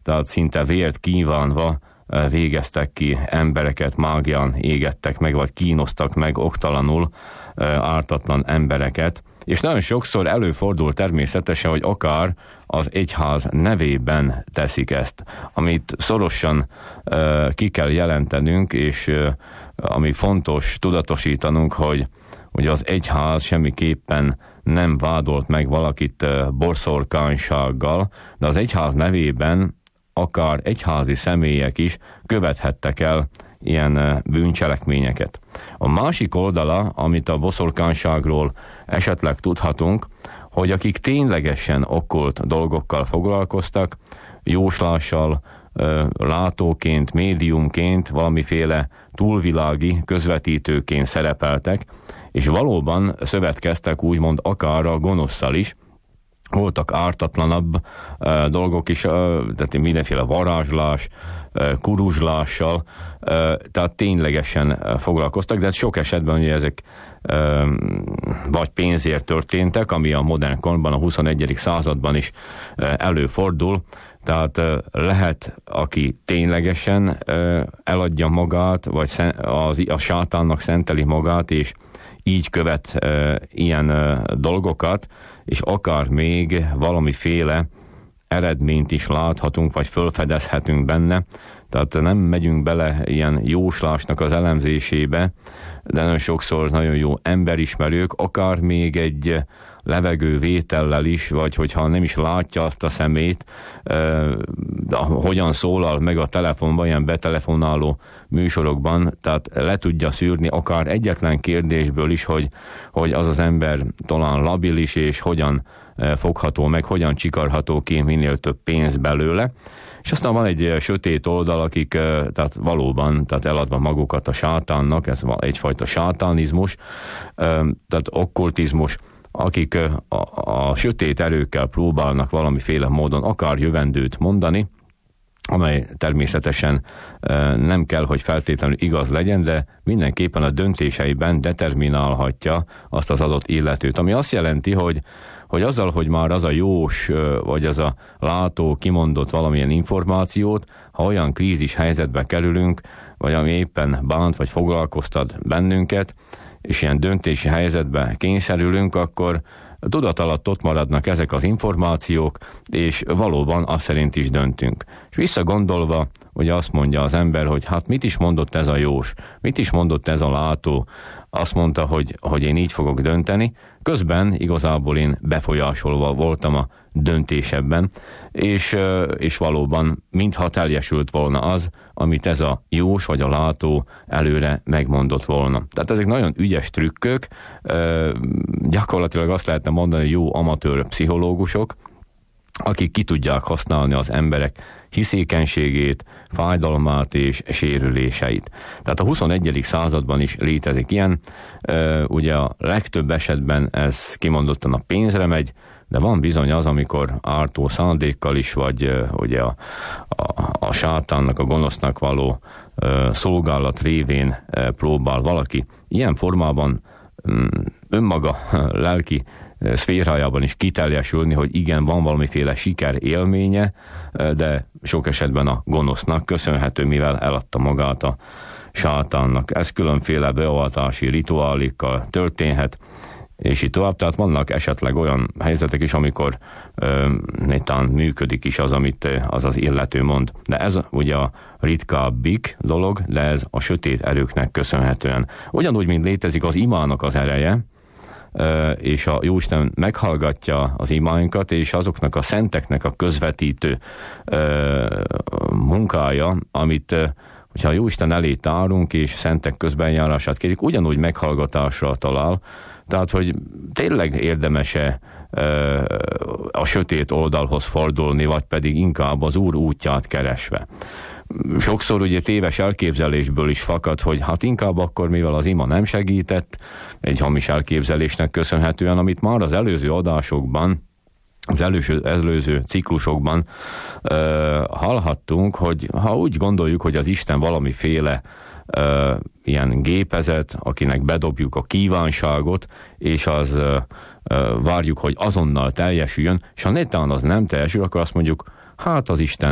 tehát szinte vért kívánva végeztek ki embereket, mágián égettek meg, vagy kínoztak meg oktalanul ártatlan embereket. És nagyon sokszor előfordul természetesen, hogy akár az egyház nevében teszik ezt, amit szorosan ki kell jelentenünk, és ami fontos tudatosítanunk, hogy az egyház semmiképpen nem vádolt meg valakit boszorkánysággal, de az egyház nevében akár egyházi személyek is követhettek el ilyen bűncselekményeket. A másik oldala, amit a boszorkányságról esetleg tudhatunk, hogy akik ténylegesen okkult dolgokkal foglalkoztak, jóslással, látóként, médiumként, valamiféle túlvilági közvetítőként szerepeltek, és valóban szövetkeztek úgymond akár a gonoszszal is. Voltak ártatlanabb dolgok is, tehát mindenféle varázslás, kuruzslással, tehát ténylegesen foglalkoztak, de sok esetben ugye ezek vagy pénzért történtek, ami a modern korban, a 21. században is előfordul, tehát lehet, aki ténylegesen eladja magát, vagy a sátánnak szenteli magát, és így követ ilyen dolgokat, és akár még valamiféle eredményt is láthatunk, vagy felfedezhetünk benne. Tehát nem megyünk bele ilyen jóslásnak az elemzésébe, de nagyon sokszor nagyon jó emberismerők, akár még egy levegővétellel is, vagy hogyha nem is látja azt a szemét, hogyan szólal meg a telefonban, ilyen betelefonáló műsorokban, tehát le tudja szűrni akár egyetlen kérdésből is, hogy az az ember talán labilis, és hogyan fogható meg, hogyan csikarható ki minél több pénz belőle. És aztán van egy sötét oldal, akik tehát valóban tehát eladva magukat a sátánnak, ez egyfajta sátánizmus, tehát okkultizmus, akik a sötét erőkkel próbálnak valamiféle módon akár jövendőt mondani, amely természetesen nem kell, hogy feltétlenül igaz legyen, de mindenképpen a döntéseiben determinálhatja azt az adott illetőt. Ami azt jelenti, hogy azzal, hogy már az a jós, vagy az a látó kimondott valamilyen információt, ha olyan krízis helyzetbe kerülünk, vagy ami éppen bánt, vagy foglalkoztat bennünket, és ilyen döntési helyzetbe kényszerülünk, akkor tudat alatt ott maradnak ezek az információk, és valóban azt szerint is döntünk. És visszagondolva, ugye azt mondja az ember, hogy hát mit is mondott ez a jós, mit is mondott ez a látó, azt mondta, hogy én így fogok dönteni, közben igazából én befolyásolva voltam a döntésebben, és valóban mintha teljesült volna az, amit ez a jós vagy a látó előre megmondott volna. Tehát ezek nagyon ügyes trükkök, gyakorlatilag azt lehetne mondani, hogy jó amatőr pszichológusok, akik ki tudják használni az emberek hiszékenységét, fájdalmát és sérüléseit. Tehát a 21. században is létezik ilyen, ugye a legtöbb esetben ez kimondottan a pénzre megy, de van bizony az, amikor ártó szándékkal is, vagy ugye a sátánnak, a gonosznak való szolgálat révén próbál valaki ilyen formában önmaga lelki szférájában is kiteljesülni, hogy igen, van valamiféle siker élménye, de sok esetben a gonosznak köszönhető, mivel eladta magát a sátánnak. Ez különféle beoltási rituálikkal történhet, és így tovább. Tehát vannak esetleg olyan helyzetek is, amikor netán működik is az, amit az illető mond. De ez ugye a ritkábbik dolog, de ez a sötét erőknek köszönhetően. Ugyanúgy, mint létezik az imának az ereje, és a Jóisten meghallgatja az imáinkat, és azoknak a szenteknek a közvetítő munkája, amit hogyha a Jóisten elé tárunk, és szentek közbenjárását kérik, ugyanúgy meghallgatásra talál. Tehát, hogy tényleg érdemes-e a sötét oldalhoz fordulni, vagy pedig inkább az Úr útját keresve. Sokszor ugye téves elképzelésből is fakad, hogy hát inkább akkor, mivel az ima nem segített, egy hamis elképzelésnek köszönhetően, amit már az előző adásokban, az előző ciklusokban hallhattunk, hogy ha úgy gondoljuk, hogy az Isten valamiféle ilyen gépezet, akinek bedobjuk a kívánságot, és az várjuk, hogy azonnal teljesüljön, és ha netán az nem teljesül, akkor azt mondjuk, hát az Isten